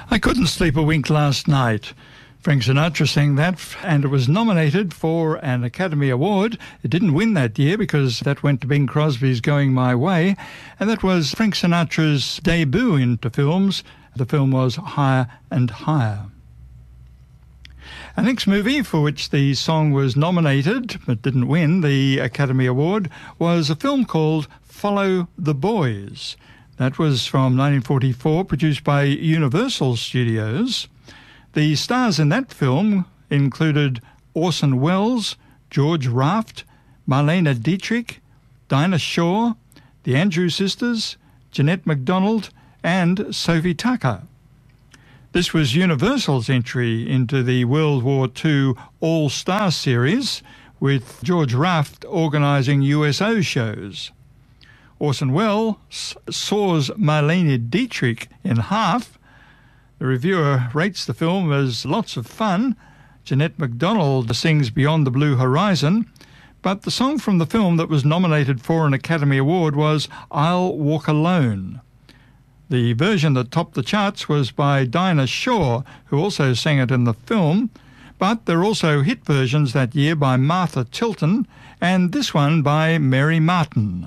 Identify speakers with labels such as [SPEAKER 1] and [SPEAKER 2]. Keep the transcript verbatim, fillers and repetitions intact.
[SPEAKER 1] I couldn't sleep a wink last night. Frank Sinatra sang that, and it was nominated for an Academy Award. It didn't win that year because that went to Bing Crosby's Going My Way, and that was Frank Sinatra's debut into films. The film was Higher and Higher. Our next movie for which the song was nominated but didn't win the Academy Award was a film called Follow the Boys. That was from nineteen forty-four, produced by Universal Studios. The stars in that film included Orson Welles, George Raft, Marlene Dietrich, Dinah Shore, the Andrews Sisters, Jeanette MacDonald, and Sophie Tucker. This was Universal's entry into the World War Two All-Star Series, with George Raft organising U S O shows. Orson Welles saws Marlene Dietrich in half. The reviewer rates the film as lots of fun. Jeanette MacDonald sings Beyond the Blue Horizon. But the song from the film that was nominated for an Academy Award was I'll Walk Alone. The version that topped the charts was by Dinah Shore, who also sang it in the film. But there are also hit versions that year by Martha Tilton, and this one by Mary Martin.